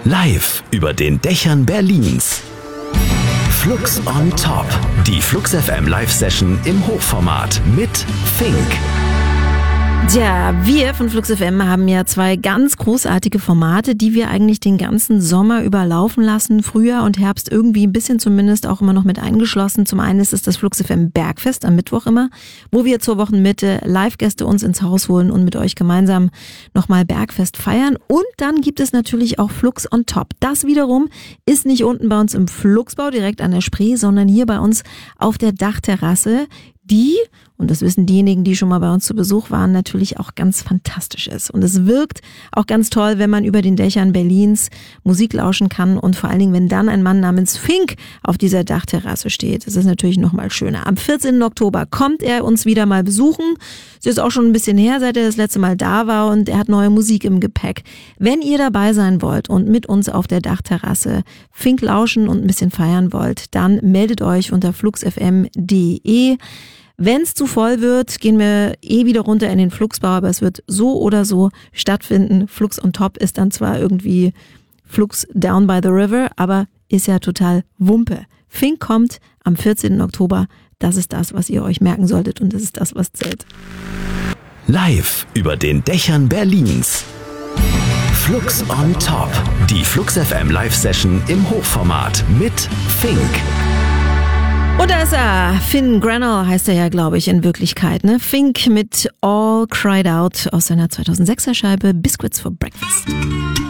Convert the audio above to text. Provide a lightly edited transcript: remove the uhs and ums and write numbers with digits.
Live über den Dächern Berlins. Flux on Top. Die Flux FM Live-Session im Hochformat mit Fink. Tja, wir von Flux FM haben ja zwei ganz großartige Formate, die wir eigentlich den ganzen Sommer überlaufen lassen. Frühjahr und Herbst irgendwie ein bisschen zumindest auch immer noch mit eingeschlossen. Zum einen ist es das Flux FM Bergfest am Mittwoch immer, wo wir zur Wochenmitte Live-Gäste uns ins Haus holen und mit euch gemeinsam nochmal Bergfest feiern. Und dann gibt es natürlich auch Flux on Top. Das wiederum ist nicht unten bei uns im Fluxbau direkt an der Spree, sondern hier bei uns auf der Dachterrasse, die, und das wissen diejenigen, die schon mal bei uns zu Besuch waren, natürlich auch ganz fantastisch ist. Und es wirkt auch ganz toll, wenn man über den Dächern Berlins Musik lauschen kann und vor allen Dingen, wenn dann ein Mann namens Fink auf dieser Dachterrasse steht. Das ist natürlich noch mal schöner. Am 14. Oktober kommt er uns wieder mal besuchen. Es ist auch schon ein bisschen her, seit er das letzte Mal da war, und er hat neue Musik im Gepäck. Wenn ihr dabei sein wollt und mit uns auf der Dachterrasse Fink lauschen und ein bisschen feiern wollt, dann meldet euch unter fluxfm.de. Wenn es zu voll wird, gehen wir wieder runter in den Fluxbau, aber es wird so oder so stattfinden. Flux on Top ist dann zwar irgendwie Flux down by the river, aber ist ja total Wumpe. Fink kommt am 14. Oktober. Das ist das, was ihr euch merken solltet, und das ist das, was zählt. Live über den Dächern Berlins. Flux on Top. Die Flux FM Live-Session im Hochformat mit Fink. Und da ist er. Finn Granell heißt er ja, glaube ich, in Wirklichkeit. Ne? Fink mit All Cried Out aus seiner 2006er Scheibe Biscuits for Breakfast.